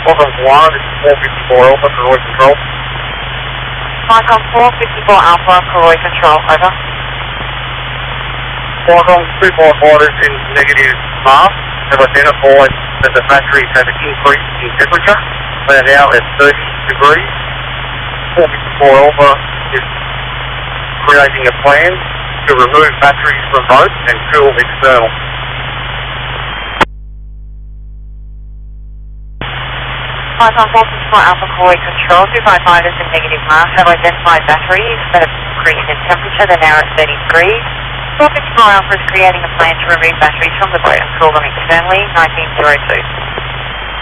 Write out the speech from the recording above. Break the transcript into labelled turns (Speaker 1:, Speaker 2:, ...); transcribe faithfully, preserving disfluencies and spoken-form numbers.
Speaker 1: Welcome one, this is four fifty-four Alpha, Roy Control.
Speaker 2: Qualcomm four fifty-four Alpha, Roy Control, over.
Speaker 1: Qualcomm two four fighters in negative Mars have identified that the battery has increased in temperature. They are now at thirty degrees. four fifty-four Alpha is creating a plan to remove batteries from both and cool external.
Speaker 2: Qualcomm four fifty-four Alpha, Roy Control, two five fighters in negative Mars have identified batteries that have increased in temperature. They're now at thirty degrees. four fifty-four Alpha is creating a plan to remove batteries from the boat and cool them externally, nineteen oh two.